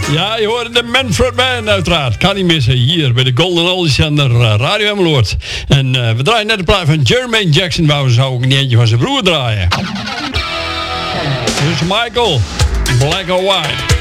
Ja, je hoorde de Manfred Man uiteraard. Kan niet missen hier bij de Golden Oldies en de Radio Emmeloord. En we draaien net de plaat van Jermaine Jackson. Waar we zo ook niet eentje van zijn broer draaien. Dus Michael, Black or White.